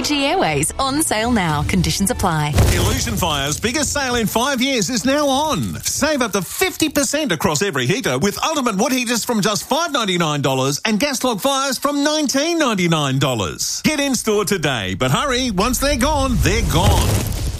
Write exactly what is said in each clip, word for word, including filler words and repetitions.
Fiji Airways on sale now. Conditions apply. Illusion Fire's biggest sale in five years is now on. Save up to fifty percent across every heater with ultimate wood heaters from just five dollars ninety-nine and gas log fires from nineteen dollars ninety-nine. Get in store today, but hurry, once they're gone, they're gone.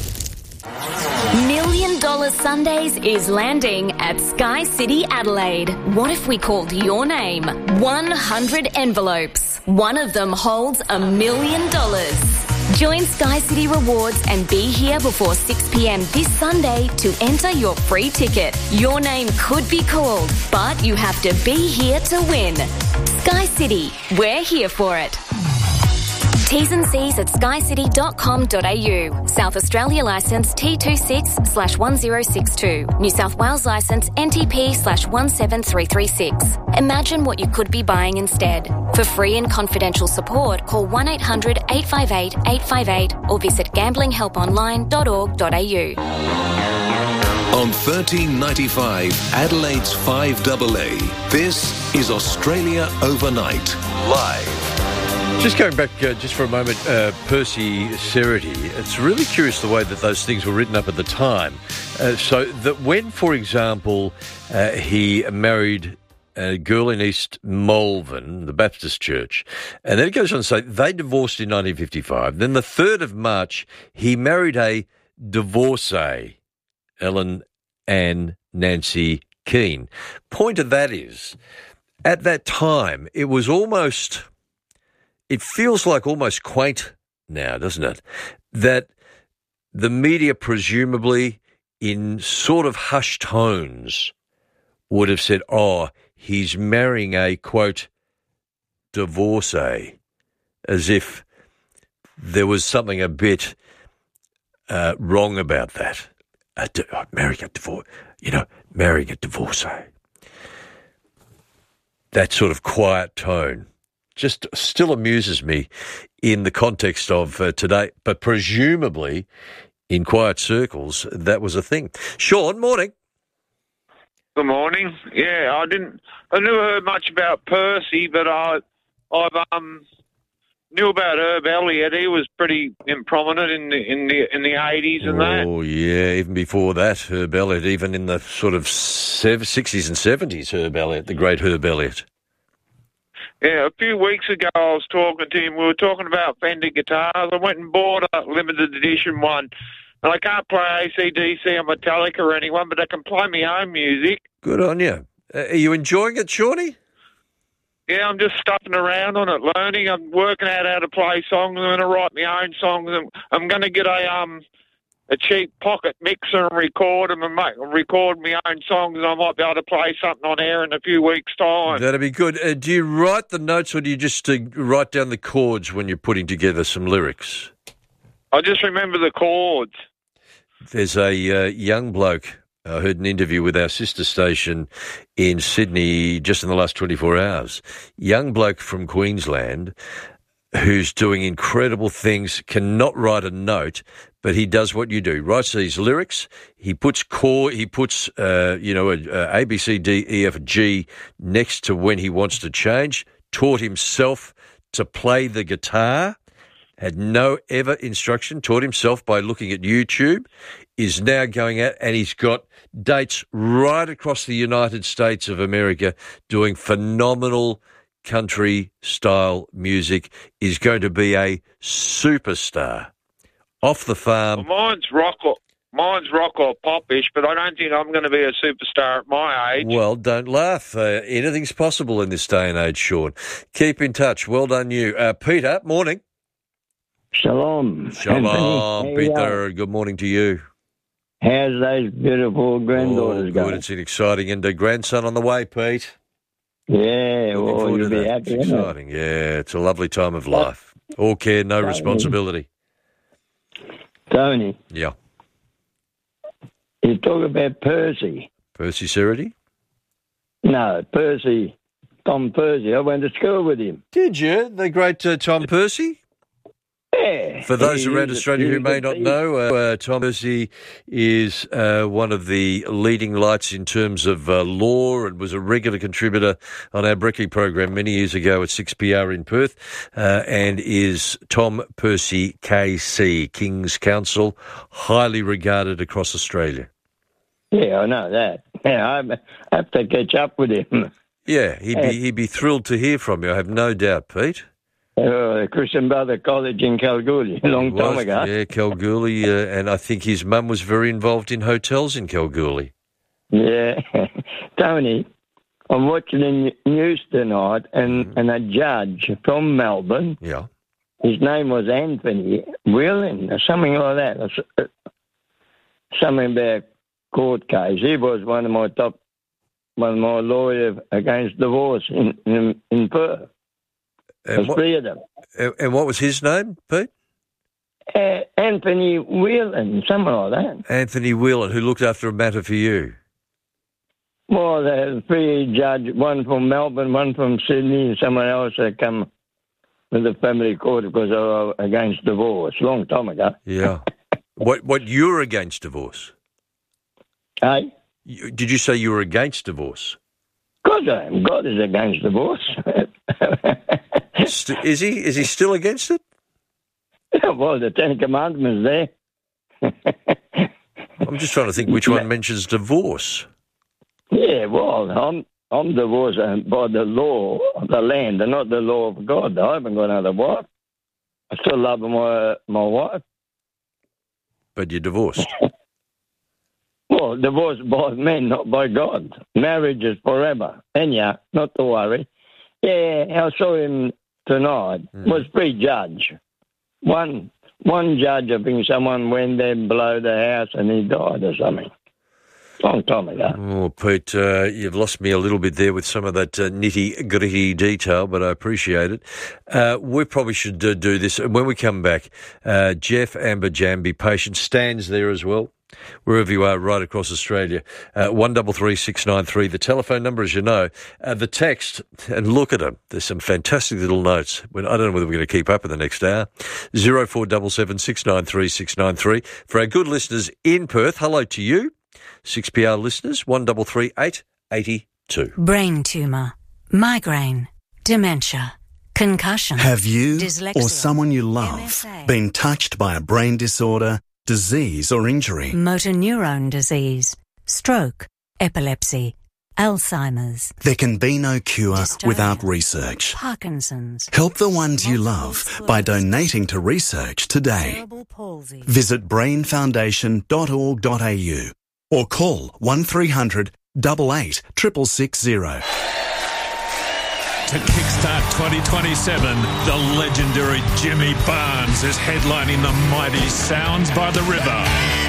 Million Dollar Sundays is landing at Sky City Adelaide. What if we called your name? one hundred envelopes. One of them holds a million dollars. Join Sky City Rewards and be here before six p.m. this Sunday to enter your free ticket. Your name could be called, but you have to be here to win. Sky City, we're here for it. T's and C's at sky city dot com dot a u. South Australia licence T twenty-six slash one zero six two. New South Wales licence N T P slash one seven three three six. Imagine what you could be buying instead. For free and confidential support, call one eight hundred eight five eight eight five eight or visit gambling help online dot org dot a u. On thirteen ninety-five, Adelaide's five A A, this is Australia Overnight, live. Just going back uh, just for a moment, uh, Percy Cerutty, it's really curious the way that those things were written up at the time. Uh, so that when, for example, uh, he married a girl in East Malvern, the Baptist Church, and then it goes on to say they divorced in nineteen fifty-five. Then the third of March, he married a divorcee, Ellen Ann Nancy Keane. Point of that is, at that time, it was almost... It feels like almost quaint now, doesn't it, that the media presumably in sort of hushed tones would have said, oh, he's marrying a, quote, divorcee, as if there was something a bit uh, wrong about that. A di- marrying a divorce, you know, marrying a divorcee. That sort of quiet tone just still amuses me in the context of uh, today, but presumably in quiet circles, that was a thing. Sean, morning. Good morning. Yeah, I didn't, I never heard much about Percy, but I, I've um knew about Herb Elliott. He was pretty prominent in the in the in the eighties and that. Oh yeah, even before that, Herb Elliott, even in the sort of sixties and seventies, Herb Elliott, the great Herb Elliott. Yeah, a few weeks ago I was talking to him. We were talking about Fender guitars. I went and bought a limited edition one. And I can't play A C D C or Metallica or anyone, but I can play my own music. Good on you. Uh, are you enjoying it, Shawnee? Yeah, I'm just stuffing around on it, learning. I'm working out how to play songs. I'm going to write my own songs. I'm, I'm going to get a um a cheap pocket mixer and record them and make, record my own songs, and I might be able to play something on air in a few weeks' time. That'd be good. Uh, do you write the notes, or do you just uh, write down the chords when you're putting together some lyrics? I just remember the chords. There's a uh, young bloke, I heard an interview with our sister station in Sydney just in the last twenty-four hours. Young bloke from Queensland who's doing incredible things, cannot write a note, but he does what you do. Writes these lyrics. He puts core. He puts uh, you know a, a, A B C D E F G next to when he wants to change. Taught himself to play the guitar. Had no ever instruction. Taught himself by looking at YouTube. Is now going out, and he's got dates right across the United States of America doing phenomenal country-style music. Is going to be a superstar. Off the farm. Well, mine's rock or, mine's rock or popish, but I don't think I'm going to be a superstar at my age. Well, don't laugh. Uh, anything's possible in this day and age, Sean. Keep in touch. Well done, you. Uh, Peter, morning. Shalom. Shalom, Anthony. Peter. Hey, uh, Good morning to you. how's those beautiful granddaughters oh, good. going? It's exciting. And a grandson on the way, Pete. Yeah, Looking well, forward you'll to be that. happy. It's isn't it? exciting. Yeah, it's a lovely time of life. All care, no responsibility. Tony, Yeah. you talk about Percy. Percy Cerutty? No, Percy, Tom Percy. I went to school with him. Did you? The great uh, Tom Percy? Yeah. For those He around is- Australia he who is may a not beast. know, uh, uh, Tom Percy is uh, one of the leading lights in terms of uh, law and was a regular contributor on our Brekkie program many years ago at six P R in Perth, uh, and is Tom Percy K C, King's Counsel, highly regarded across Australia. Yeah, I know that. Yeah, I have to catch up with him. Yeah, he'd be, he'd be thrilled to hear from you, I have no doubt, Pete. Uh, Christian Brother College in Kalgoorlie, a long He time was, ago. Yeah, Kalgoorlie, uh, and I think his mum was very involved in hotels in Kalgoorlie. Yeah. Tony, I'm watching the news tonight, and, Mm-hmm. and a judge from Melbourne, Yeah. his name was Anthony Whelan, or something like that, or s- something about court case. He was one of my top, one of my lawyers against divorce in, in, in Perth. And There's what, three of them. and and what was his name, Pete? Uh, Anthony Whelan, something like that. Anthony Whelan, who looked after a matter for you. Well, there's three judges, one from Melbourne, one from Sydney, and someone else that come with the family court because they were against divorce, long time ago. Yeah. what what you're against divorce? Hey? You, did you say you were against divorce? God, I am. God is against divorce. St- is he? Is he still against it? Well, the Ten Commandments there. I'm just trying to think which one mentions divorce. Yeah, well, I'm I'm divorced uh, by the law of the land and not the law of God. I haven't got another wife. I still love my my wife. But you're divorced. Well, divorced by men, not by God. Marriage is forever. And yeah, not to worry. Yeah, I saw him tonight. Mm. Was pre-judge. One one judge, I think someone went there and blew the house and he died or something. Long time ago. Oh, Pete, uh, you've lost me a little bit there with some of that uh, nitty-gritty detail, but I appreciate it. Uh, we probably should uh, do this. And when we come back, uh, Jeff Amber Jam, be patient, stands there as well, wherever you are, right across Australia. Uh, one double three six nine three. The telephone number, as you know. Uh, the text, and look at them. There's some fantastic little notes. When I don't know whether we're going to keep up in the next hour. Zero four seven seven six nine three six nine three. For our good listeners in Perth, hello to you. six P R listeners, one double three eight eighty two. Brain tumour, migraine, dementia, concussion. Have you dyslexia, or someone you love M S A, been touched by a brain disorder, disease or injury? motor neurone disease, stroke, epilepsy, Alzheimer's, There can be no cure Dystonia. without research. Parkinson's, Help the ones you Multiple love sclerosis. by donating to research today. cerebral palsy. Visit brain foundation dot org dot a u or call one three hundred eight eight six six zero. To kickstart twenty twenty-seven, the legendary Jimmy Barnes is headlining the mighty Sounds by the River,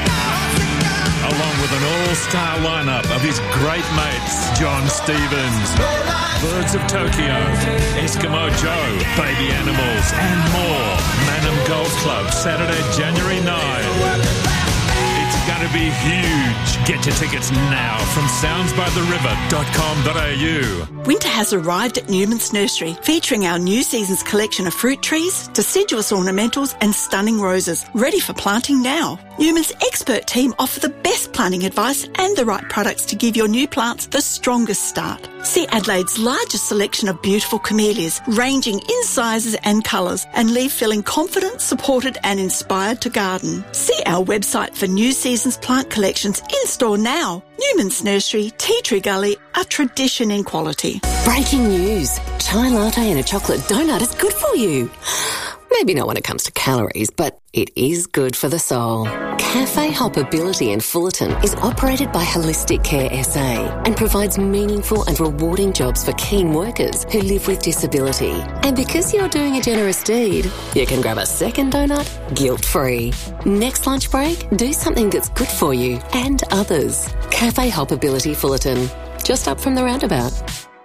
along with an all-star lineup of his great mates, John Stevens, Birds of Tokyo, Eskimo Joe, Baby Animals, and more. Manham Golf Club, Saturday, January ninth. It's going to be huge. Get your tickets now from sounds by the river dot com dot a u. Winter has arrived at Newman's Nursery, featuring our new season's collection of fruit trees, deciduous ornamentals and stunning roses, ready for planting now. Newman's expert team offer the best planting advice and the right products to give your new plants the strongest start. See Adelaide's largest selection of beautiful camellias, ranging in sizes and colours, and leave feeling confident, supported and inspired to garden. See our website for new season's plant collections in store now. Newman's Nursery, Tea Tree Gully, a tradition in quality. Breaking news. Chai latte and a chocolate donut is good for you. Maybe not when it comes to calories, but it is good for the soul. Cafe Hoppability in Fullerton is operated by Holistic Care S A and provides meaningful and rewarding jobs for keen workers who live with disability. And because you're doing a generous deed, you can grab a second donut guilt-free. Next lunch break, do something that's good for you and others. Cafe Hoppability Fullerton, just up from the roundabout.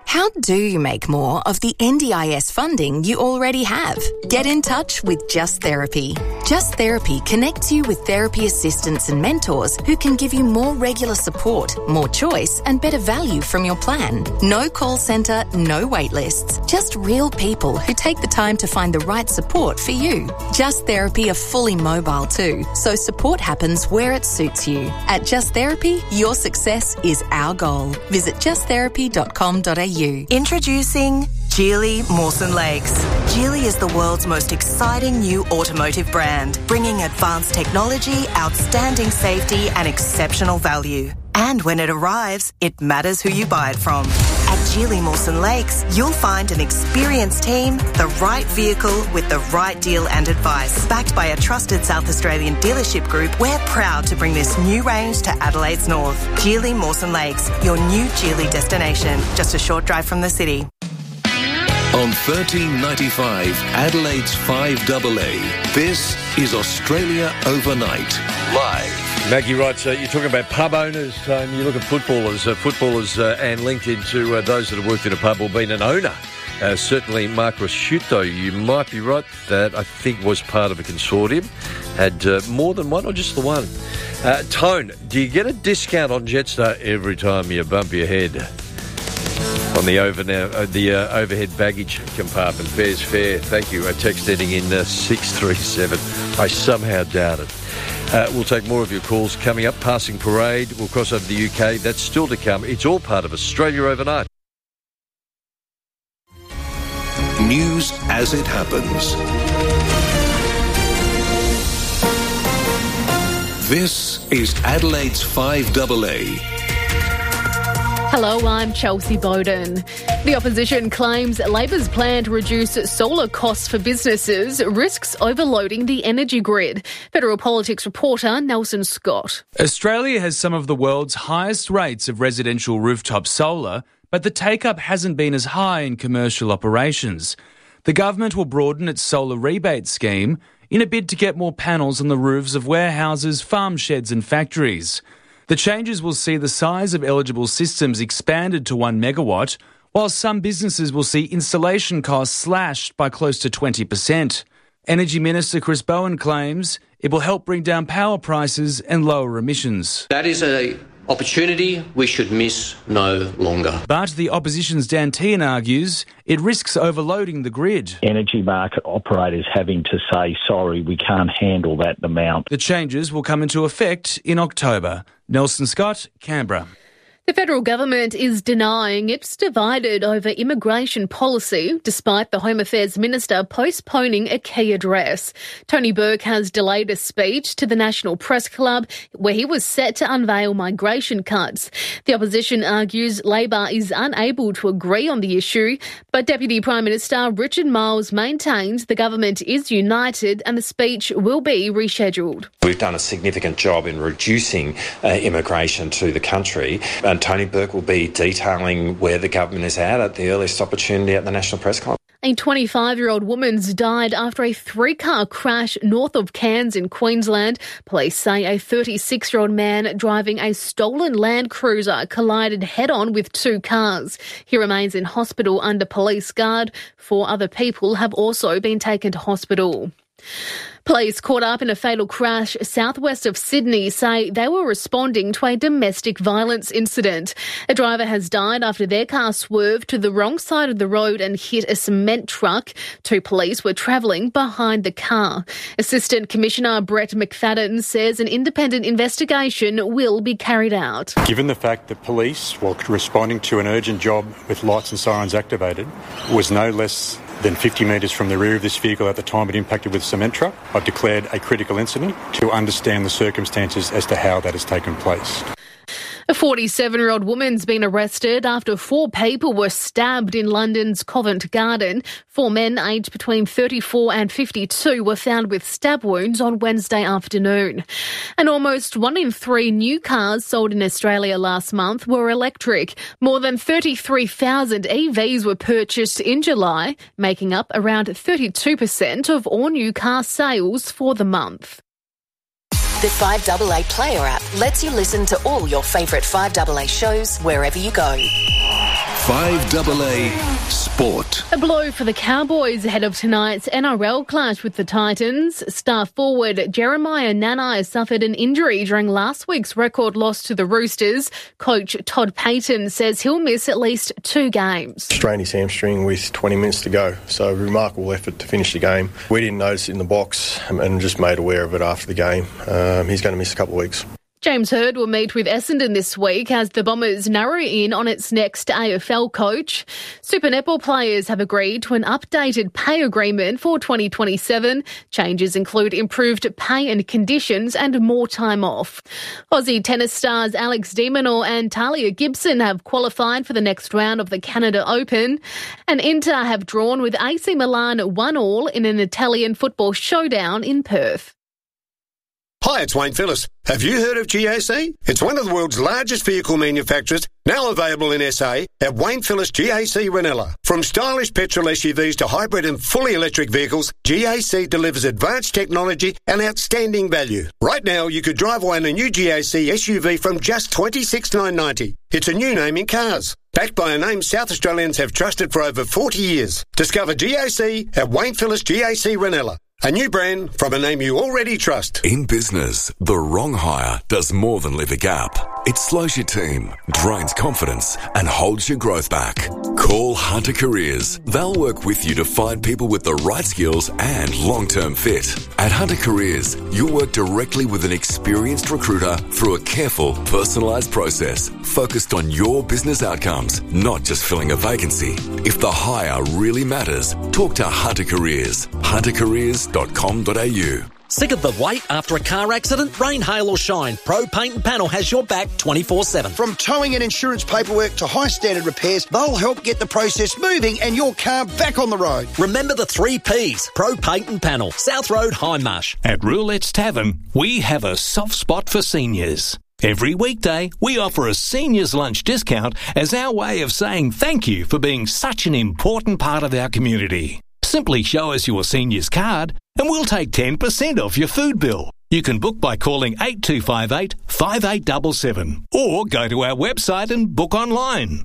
How do you make more of the N D I S funding you already have? Get in touch with Just Therapy. Just Therapy connects you with therapy assistants and mentors who can give you more regular support, more choice and better value from your plan. No call centre, no wait lists. Just real people who take the time to find the right support for you. Just Therapy are fully mobile too, so support happens where it suits you. At Just Therapy, your success is our goal. Visit just therapy dot com dot a u. Introducing Geely Mawson Lakes. Geely is the world's most exciting new automotive brand, bringing advanced technology, outstanding safety and exceptional value. And when it arrives, it matters who you buy it from. At Geely Mawson Lakes, you'll find an experienced team, the right vehicle with the right deal and advice. Backed by a trusted South Australian dealership group, we're proud to bring this new range to Adelaide's north. Geely Mawson Lakes, your new Geely destination, just a short drive from the city. On thirteen ninety-five, Adelaide's five A A, this is Australia Overnight, live. Maggie writes, uh, you're talking about pub owners, uh, and you look at footballers, uh, footballers uh, and linked into uh, those that have worked in a pub or been an owner. Uh, certainly Mark Rosciuto, you might be right, that I think was part of a consortium, had uh, more than one or just the one. Uh, Tone, do you get a discount on Jetstar every time you bump your head on the over now, uh, the uh, overhead baggage compartment? Fair's fair. Thank you. A text ending in uh, six three seven. I somehow doubt it. Uh, we'll take more of your calls coming up. Passing Parade. We'll cross over the U K. That's still to come. It's all part of Australia Overnight. News as it happens. This is Adelaide's five A A. Hello, I'm Chelsea Bowden. The opposition claims Labor's plan to reduce solar costs for businesses risks overloading the energy grid. Federal Politics reporter Nelson Scott. Australia has some of the world's highest rates of residential rooftop solar, but the take-up hasn't been as high in commercial operations. The government will broaden its solar rebate scheme in a bid to get more panels on the roofs of warehouses, farm sheds and factories. The changes will see the size of eligible systems expanded to one megawatt, while some businesses will see installation costs slashed by close to twenty percent. Energy Minister Chris Bowen claims it will help bring down power prices and lower emissions. That is an opportunity we should miss no longer. But the opposition's Dan Tehan argues it risks overloading the grid. Energy market operators having to say, sorry, we can't handle that amount. The changes will come into effect in October. Nelson Scott, Canberra. The federal government is denying it's divided over immigration policy, despite the Home Affairs Minister postponing a key address. Tony Burke has delayed a speech to the National Press Club where he was set to unveil migration cuts. The opposition argues Labor is unable to agree on the issue, but Deputy Prime Minister Richard Marles maintains the government is united and the speech will be rescheduled. We've done a significant job in reducing uh, immigration to the country. And Tony Burke will be detailing where the government is at at the earliest opportunity at the National Press Club. A twenty-five-year-old woman's died after a three-car crash north of Cairns in Queensland. Police say a thirty-six-year-old man driving a stolen Land Cruiser collided head-on with two cars. He remains in hospital under police guard. Four other people have also been taken to hospital. Police caught up in a fatal crash southwest of Sydney say they were responding to a domestic violence incident. A driver has died after their car swerved to the wrong side of the road and hit a cement truck. Two police were travelling behind the car. Assistant Commissioner Brett McFadden says an independent investigation will be carried out. Given the fact that police, while responding to an urgent job with lights and sirens activated, was no less than fifty metres from the rear of this vehicle at the time it impacted with a cement truck, I've declared a critical incident to understand the circumstances as to how that has taken place. A forty-seven-year-old woman's been arrested after four people were stabbed in London's Covent Garden. Four men aged between thirty-four and fifty-two were found with stab wounds on Wednesday afternoon. And almost one in three new cars sold in Australia last month were electric. More than thirty-three thousand E Vs were purchased in July, making up around thirty-two percent of all new car sales for the month. The five A A Player app lets you listen to all your favourite five A A shows wherever you go. five double A Sport. A blow for the Cowboys ahead of tonight's N R L clash with the Titans. Star forward Jeremiah Nanai suffered an injury during last week's record loss to the Roosters. Coach Todd Payton says he'll miss at least two games. Strained his hamstring with twenty minutes to go, so remarkable effort to finish the game. We didn't notice it in the box and just made aware of it after the game. Um, he's going to miss a couple of weeks. James Hird will meet with Essendon this week as the Bombers narrow in on its next A F L coach. Super Netball players have agreed to an updated pay agreement for twenty twenty-seven. Changes include improved pay and conditions and more time off. Aussie tennis stars Alex de Minaur and Talia Gibson have qualified for the next round of the Canada Open. And Inter have drawn with A C Milan one all in an Italian football showdown in Perth. Hi, it's Wayne Phillips. Have you heard of G A C? It's one of the world's largest vehicle manufacturers, now available in S A at Wayne Phillips G A C Ranella. From stylish petrol S U Vs to hybrid and fully electric vehicles, G A C delivers advanced technology and outstanding value. Right now, you could drive away in a new G A C S U V from just twenty-six thousand nine hundred ninety dollars. It's a new name in cars. Backed by a name South Australians have trusted for over forty years. Discover G A C at Wayne Phillips G A C Ranella. A new brand from a name you already trust. In business, the wrong hire does more than leave a gap. It slows your team, drains confidence, and holds your growth back. Call Hunter Careers. They'll work with you to find people with the right skills and long-term fit. At Hunter Careers, you'll work directly with an experienced recruiter through a careful, personalised process focused on your business outcomes, not just filling a vacancy. If the hire really matters, talk to Hunter Careers. hunter careers dot com dot a u. Sick of the wait after a car accident? Rain, hail or shine, Pro Paint and Panel has your back twenty-four seven. From towing and insurance paperwork to high standard repairs, they'll help get the process moving and your car back on the road. Remember the three P's. Pro Paint and Panel, South Road, Hindmarsh. At Roulette's Tavern, we have a soft spot for seniors. Every weekday, we offer a seniors lunch discount as our way of saying thank you for being such an important part of our community. Simply show us your seniors card and we'll take ten percent off your food bill. You can book by calling eight two five eight, five eight seven seven or go to our website and book online.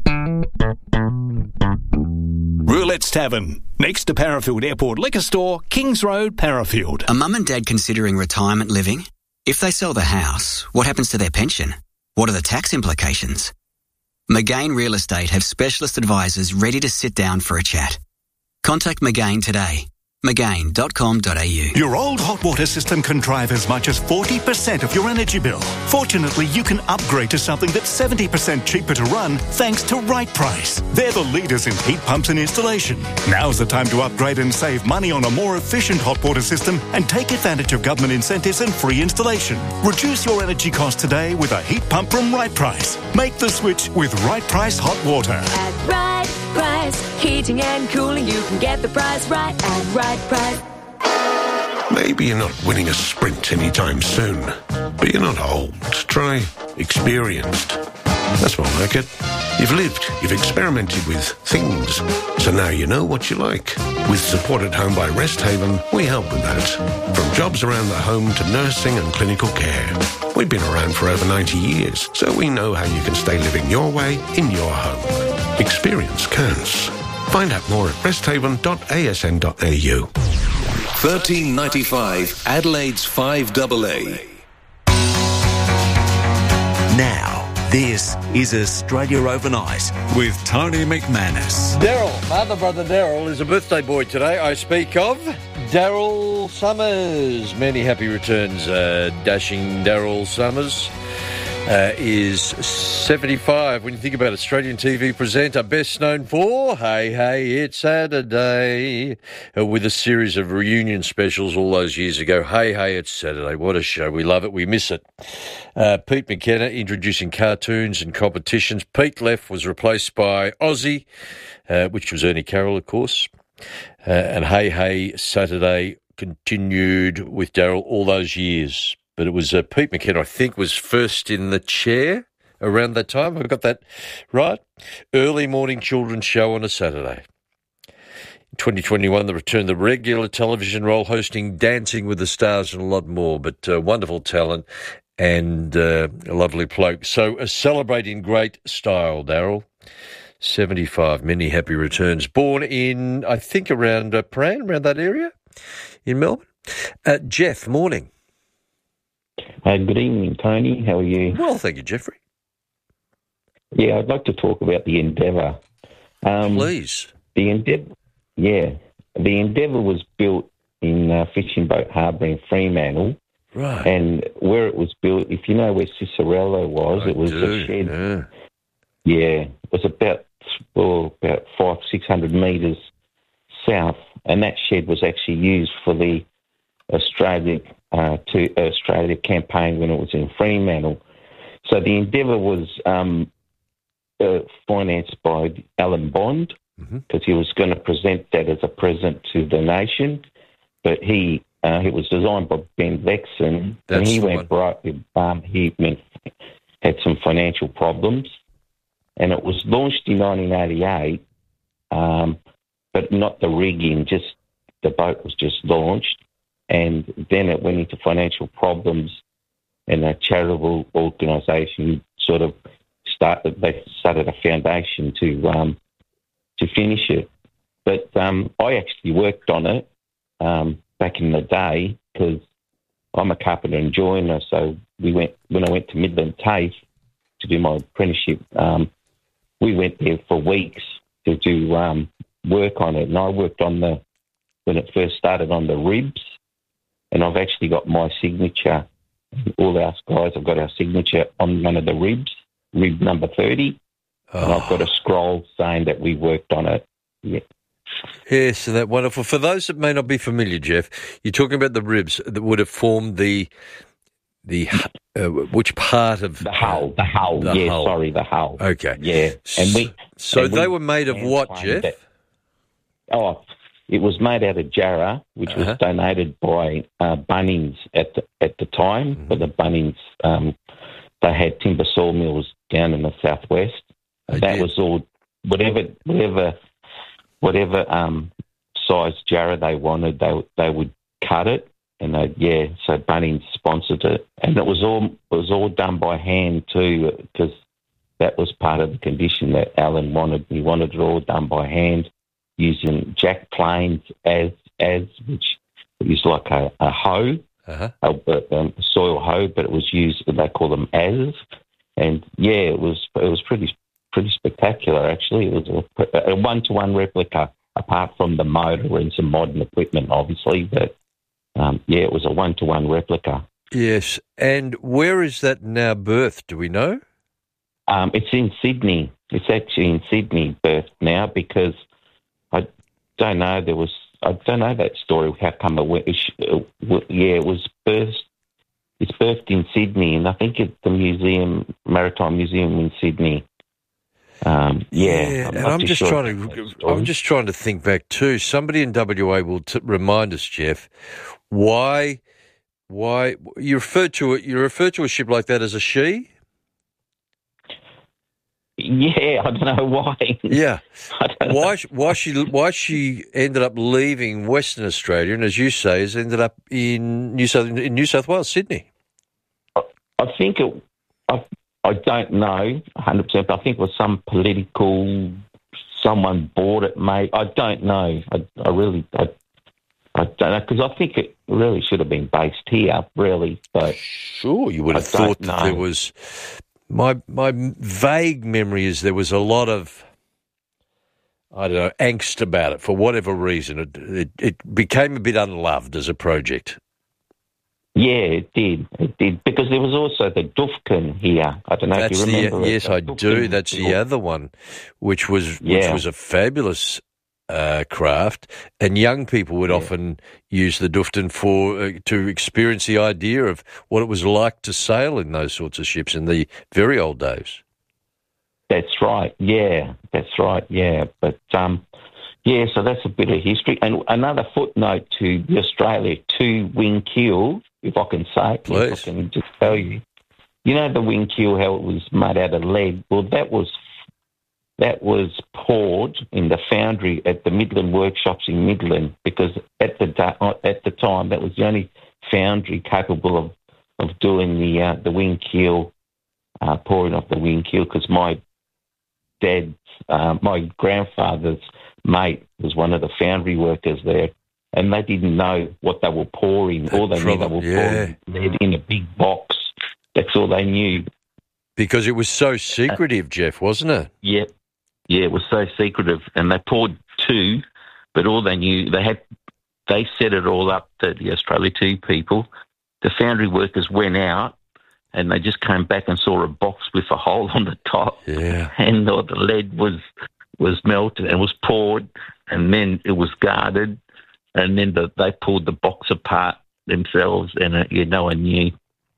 Roulette's Tavern, next to Parafield Airport Liquor Store, Kings Road, Parafield. A mum and dad considering retirement living? If they sell the house, what happens to their pension? What are the tax implications? McGain Real Estate have specialist advisors ready to sit down for a chat. Contact McGain today. McGain dot com dot a u. Your old hot water system can drive as much as forty percent of your energy bill. Fortunately, you can upgrade to something that's seventy percent cheaper to run thanks to Right Price. They're the leaders in heat pumps and installation. Now's the time to upgrade and save money on a more efficient hot water system and take advantage of government incentives and free installation. Reduce your energy costs today with a heat pump from Right Price. Make the switch with Right Price Hot Water. At Right Price, heating and cooling, you can get the price right at Right Price. Maybe you're not winning a sprint anytime soon, but you're not old. Try experienced. That's more like it. You've lived, you've experimented with things, so now you know what you like. With support at home by Rest Haven, we help with that. From jobs around the home to nursing and clinical care. We've been around for over ninety years, so we know how you can stay living your way in your home. Experience counts. Find out more at rest haven dot a s n dot a u. thirteen ninety-five Adelaide's five double A. Now, this is Australia Overnight with Tony McManus. Daryl, my other brother Daryl is a birthday boy today. I speak of Daryl Summers. Many happy returns, uh, dashing Daryl Summers. Uh, is seventy-five. When you think about Australian T V presenter, best known for Hey Hey It's Saturday, uh, with a series of reunion specials all those years ago. Hey Hey It's Saturday, what a show. We love it, we miss it. Uh, Pete McKenna introducing cartoons and competitions. Pete left, was replaced by Aussie, uh, which was Ernie Carroll, of course. Uh, and Hey Hey Saturday continued with Daryl all those years. But it was uh, Pete McKenna, I think, was first in the chair around that time. Have I got that right? Early morning children's show on a Saturday. In twenty twenty-one, they returned the regular television role, hosting Dancing with the Stars and a lot more. But uh, wonderful talent and uh, a lovely bloke. So uh, celebrating great style, Daryl. seventy-five. Many happy returns. Born in, I think, around uh, Prahran, around that area in Melbourne. Uh, Jeff, morning. Uh, good evening, Tony. How are you? Well, thank you, Jeffrey. Yeah, I'd like to talk about the Endeavour. Um, Please. The Endeavour, yeah. The Endeavour was built in uh, Fishing Boat Harbour in Fremantle. Right. And where it was built, if you know where Cicerello was, I it was do, a shed. Yeah. Yeah, it was about, well, about five, six hundred metres south. And that shed was actually used for the Australia, uh, to, Australia campaign when it was in Fremantle. So the Endeavour was um, uh, financed by Alan Bond because mm-hmm. he was going to present that as a present to the nation. But he uh, it was designed by Ben Vexen, That's and he the went broke. Um, he went, had some financial problems, and it was launched in nineteen eighty-eight, um, but not the rigging, just the boat was just launched. And then it went into financial problems, and a charitable organisation sort of started. They started a foundation to um, to finish it. But um, I actually worked on it um, back in the day because I'm a carpenter and joiner. So we went when I went to Midland TAFE to do my apprenticeship. Um, we went there for weeks to do um, work on it, and I worked on the when it first started on the ribs. And I've actually got my signature, all our guys have got our signature on one of the ribs, rib number thirty. Oh. And I've got a scroll saying that we worked on it. Yeah. Yes, and that wonderful. For those that may not be familiar, Jeff, you're talking about the ribs that would have formed the, the uh, which part of... The hull, the hull, the yeah, hull. sorry, the hull. Okay. Yeah. And we, so and they we were made of what, Jeff? That, oh, it was made out of Jarrah, which uh-huh. was donated by uh, Bunnings at the, at the time. Mm-hmm. But the Bunnings, um, they had timber sawmills down in the southwest. They that did. was all whatever whatever whatever um, size Jarrah they wanted. They they would cut it, and they yeah. So Bunnings sponsored it, and it was all it was all done by hand too, because that was part of the condition that Alan wanted. He wanted it all done by hand, using jack planes as as which is like a, a hoe, uh-huh. a, um, a soil hoe, but it was used. They call them as, and yeah, it was it was pretty pretty spectacular actually. It was a, a one-to-one replica, apart from the motor and some modern equipment, obviously, but um, yeah, it was a one-to-one replica. Yes, and where is that now birthed? Do we know? Um, it's in Sydney. It's actually in Sydney birthed now because. I don't know. There was I don't know that story. How come it went? Yeah, it was birthed. It's birthed in Sydney, and I think it's the museum, Maritime Museum in Sydney. Um, yeah, yeah I'm and not I'm too just sure trying to. I'm just trying to think back too. Somebody in W A will t- remind us, Jeff, why, why you refer to it. You refer to a ship like that as a she. Yeah, I don't know why. Yeah, why? Know. Why she? Why she ended up leaving Western Australia, and as you say, has ended up in New South in New South Wales, Sydney. I, I think it. I, I don't know one hundred percent. But I think it was some political. Someone bought it, mate. I don't know. I, I really. I, I don't know because I think it really should have been based here. Really, but sure, you would have I thought that there was. My my vague memory is there was a lot of, I don't know, angst about it for whatever reason. It, it, it became a bit unloved as a project. Yeah, it did. It did. Because there was also the Dufkin here. I don't know That's if you remember the, it. Yes, The I Dufkin do. That's the built. other one, which was which Yeah. was a fabulous uh, craft, and young people would Yeah. often use the Dufton for uh, to experience the idea of what it was like to sail in those sorts of ships in the very old days. That's right. Yeah, that's right. Yeah, but um, yeah. So that's a bit of history. And another footnote to the Australia two wing keel, if I can say, Please. if I can just tell you. You know the wing keel, how it was made out of lead. Well, that was that was poured in the foundry at the Midland workshops in Midland because at the da- at the time that was the only foundry capable of, of doing the uh, the wing keel, uh, pouring off the wing keel because my dad's, uh, my grandfather's mate was one of the foundry workers there, and they didn't know what they were pouring. All they knew they were yeah. pouring lead in a big box. That's all they knew. Because it was so secretive, uh, Jeff, wasn't it? Yeah, yeah, it was so secretive, and they poured two, but all they knew, they had, they set it all up, the, the Australia two people. The foundry workers went out, and they just came back and saw a box with a hole on the top, yeah, and all the lead was was melted and was poured, and then it was guarded, and then the, they pulled the box apart themselves, and uh, you know, one knew.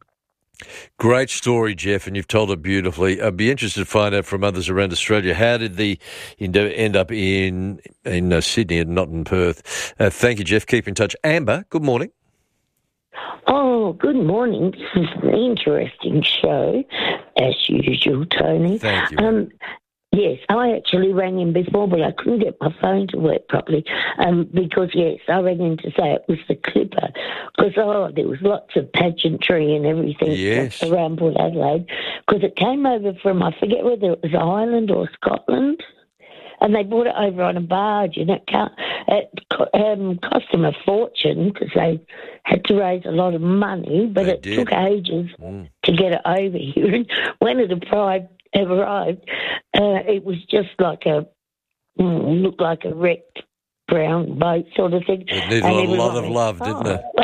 Great story, Jeff, and you've told it beautifully. I'd be interested to find out from others around Australia, how did the end up in in uh, Sydney and not in Perth? Uh, thank you, Jeff. Keep in touch. Amber, good morning. Oh, good morning. This is an interesting show, as usual, Tony. Thank you. Um, yes, I actually rang in before, but I couldn't get my phone to work properly um, because, yes, I rang in to say it was the Clipper because, oh, there was lots of pageantry and everything yes. around Port Adelaide because it came over from, I forget whether it was Ireland or Scotland, and they brought it over on a barge, and it, can't, it um, cost them a fortune because they had to raise a lot of money, but they it did. took ages mm. to get it over here. And when it arrived, arrived uh, it was just like a, mm, looked like a wrecked brown boat sort of thing. It needed and a lot of went, love, oh. didn't it?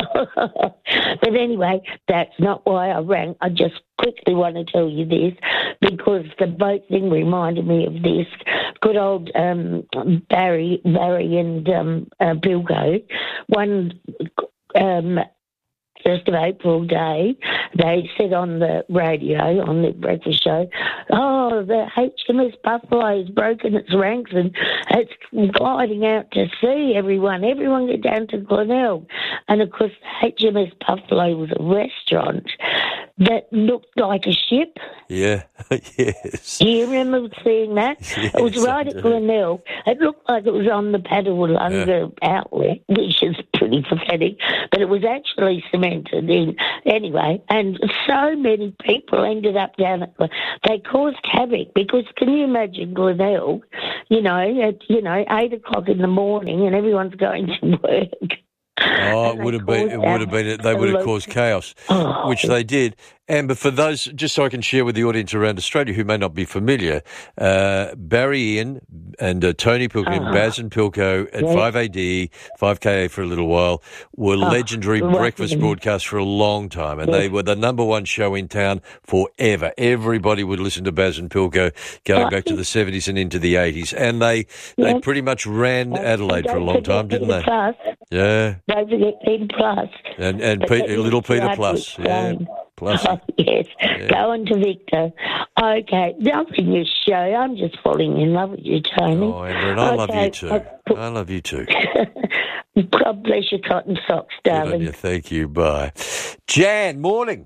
But anyway, that's not why I rang. I just quickly want to tell you this because the boat thing reminded me of this. Good old um, Barry, Barry and um, uh, Bilko, one um, first of April day, they said on the radio, on the breakfast show, oh, the H M S Buffalo has broken its ranks and it's gliding out to sea, everyone. Everyone get down to Glenelg. And, of course, the H M S Buffalo was a restaurant that looked like a ship. Yeah, yes. Do you remember seeing that? Yes, it was right I at do. Glenelg. It looked like it was on the Padawalunga yeah. outlet, which is pretty pathetic, but it was actually cemented in. Anyway, and so many people ended up down at Glen. They caused havoc because can you imagine Glenelg, you know, at, you know, eight o'clock in the morning and everyone's going to work. Oh, it would have been. It would have been. They would have caused chaos, oh. which they did. Amber, for those, just so I can share with the audience around Australia who may not be familiar, uh, Barry Ian and uh, Tony Pilkin, uh-huh. Baz and Pilko at yeah. five A D, five K A for a little while, were oh, legendary breakfast broadcasts for a long time, and yeah. they were the number one show in town forever. Everybody would listen to Baz and Pilko going oh, back to the seventies and into the eighties, and they yeah. they pretty much ran uh, Adelaide for a long time, didn't they? Plus. Yeah. Don't forget Peter Plus. And, and Peter, little Peter Plus, yeah. Plus. Oh, yes, yeah. Go on to Victor. Okay, nothing this show. I'm just falling in love with you, Tony. Oh, Amber, and I okay. love you too. I love you too. God bless your cotton socks, darling. Good on you. Thank you. Bye. Jan, morning.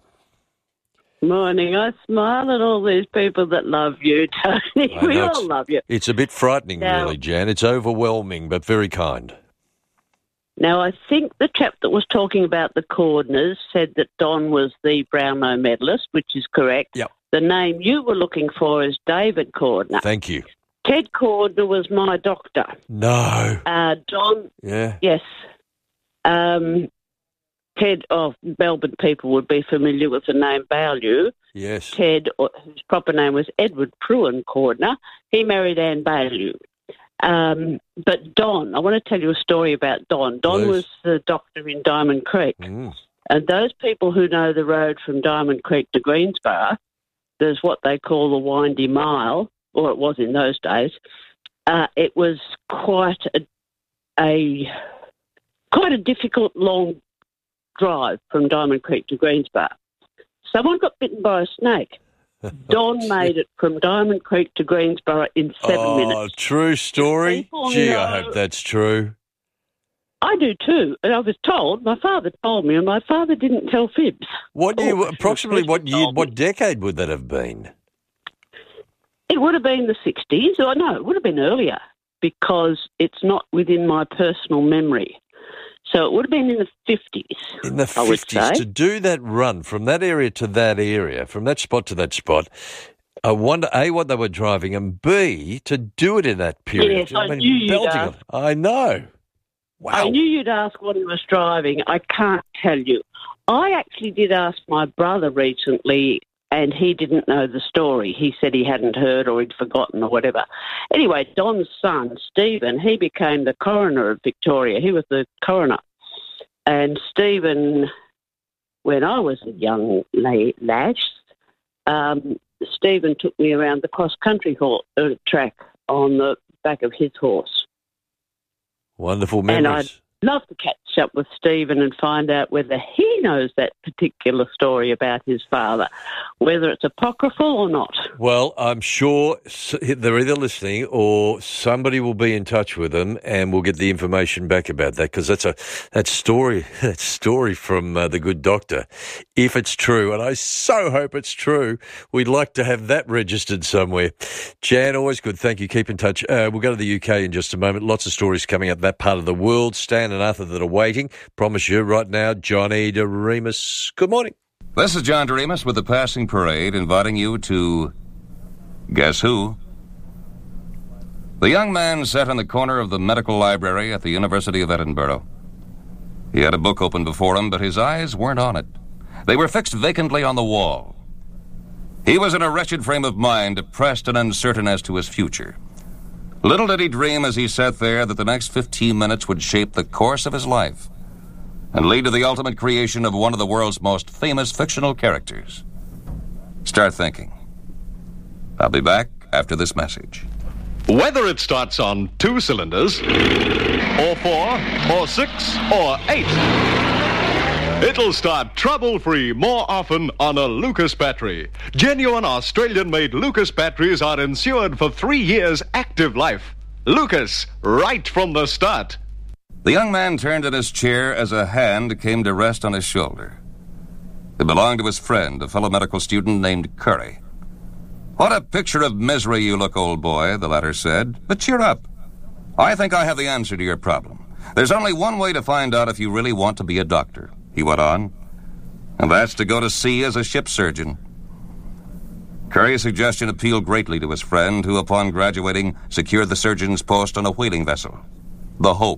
Morning. I smile at all these people that love you, Tony. We all love you. It's a bit frightening, now, really, Jan. It's overwhelming, but very kind. Now, I think the chap that was talking about the Cordners said that Don was the Brownlow medalist, which is correct. Yep. The name you were looking for is David Cordner. Thank you. Ted Cordner was my doctor. No. Uh, Don. Yeah. Yes. Um, Ted, oh, Melbourne people would be familiar with the name Baillieu. Yes. Ted, whose proper name was Edward Pruen Cordner, he married Anne Baillieu. Um, but Don, I want to tell you a story about Don. Don Please. was the doctor in Diamond Creek. Mm. And those people who know the road from Diamond Creek to Greensborough, there's what they call the Windy Mile, or it was in those days. Uh, it was quite a, a quite a difficult long drive from Diamond Creek to Greensborough. Someone got bitten by a snake. Don made it from Diamond Creek to Greensborough in seven oh, minutes. Oh, true story? Gee, know, I hope that's true. I do too. And I was told, my father told me, and my father didn't tell fibs. What year, oh, approximately what year, what decade would that have been? It would have been the sixties. Or no, it would have been earlier because it's not within my personal memory. So it would have been in the fifties. In the fifties, to do that run from that area to that area, from that spot to that spot, I wonder, A, what they were driving, and B, to do it in that period. Yes, I, mean, knew you'd belting ask. it. I know. Wow. I knew you'd ask what he was driving. I can't tell you. I actually did ask my brother recently, and he didn't know the story. He said he hadn't heard or he'd forgotten or whatever. Anyway, Don's son, Stephen, he became the coroner of Victoria. He was the coroner. And Stephen, when I was a young lad, um, Stephen took me around the cross-country ho- uh, track on the back of his horse. Wonderful memories. And I'd love to catch up with Stephen and find out whether he knows that particular story about his father, whether it's apocryphal or not. Well, I'm sure they're either listening or somebody will be in touch with them, and we'll get the information back about that, because that's a that story that story from uh, the good doctor. If it's true, and I so hope it's true, we'd like to have that registered somewhere. Jan, always good. Thank you. Keep in touch. Uh, we'll go to the U K in just a moment. Lots of stories coming up that part of the world. Stan and Arthur that are waiting. Promise you right now, Johnny DeRemus. Good morning. This is John DeRemus with the Passing Parade, inviting you to guess who? The young man sat in the corner of the medical library at the University of Edinburgh. He had a book open before him, but his eyes weren't on it. They were fixed vacantly on the wall. He was in a wretched frame of mind, depressed and uncertain as to his future. Little did he dream as he sat there that the next fifteen minutes would shape the course of his life and lead to the ultimate creation of one of the world's most famous fictional characters. Start thinking. I'll be back after this message. Whether it starts on two cylinders, or four, or six, or eight, it'll start trouble-free more often on a Lucas battery. Genuine Australian-made Lucas batteries are insured for three years active life. Lucas, right from the start. The young man turned in his chair as a hand came to rest on his shoulder. It belonged to his friend, a fellow medical student named Curry. "What a picture of misery you look, old boy," the latter said. "But cheer up. I think I have the answer to your problem. There's only one way to find out if you really want to be a doctor," he went on, "and that's to go to sea as a ship surgeon." Curry's suggestion appealed greatly to his friend, who, upon graduating, secured the surgeon's post on a whaling vessel, the Hope.